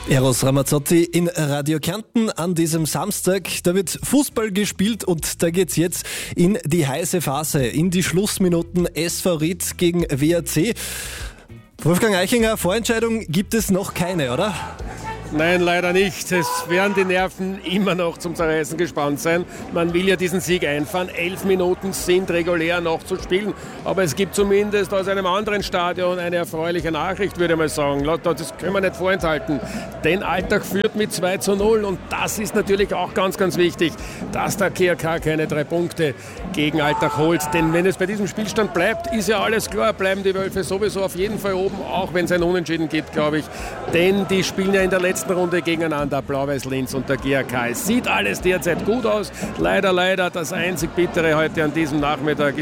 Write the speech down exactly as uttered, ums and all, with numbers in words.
Eros Ramazzotti in Radio Kärnten an diesem Samstag. Da wird Fußball gespielt und da geht's jetzt in die heiße Phase, in die Schlussminuten. S V Ried gegen W A C. Wolfgang Eichinger, Vorentscheidung gibt es noch keine, oder? Nein, leider nicht. Es werden die Nerven immer noch zum Zerreißen gespannt sein. Man will ja diesen Sieg einfahren. Elf Minuten sind regulär noch zu spielen. Aber es gibt zumindest aus einem anderen Stadion eine erfreuliche Nachricht, würde ich mal sagen. Das können wir nicht vorenthalten. Denn Altach führt mit zwei zu null. Und das ist natürlich auch ganz, ganz wichtig, dass der K R K keine drei Punkte gegen Altach holt. Denn wenn es bei diesem Spielstand bleibt, ist ja alles klar. Bleiben die Wölfe sowieso auf jeden Fall oben, auch wenn es ein Unentschieden gibt, glaube ich. Denn die spielen ja in der letzten Runde gegeneinander, Blau-Weiß-Linz und der G R K. Es sieht alles derzeit gut aus. Leider, leider, das einzig Bittere heute an diesem Nachmittag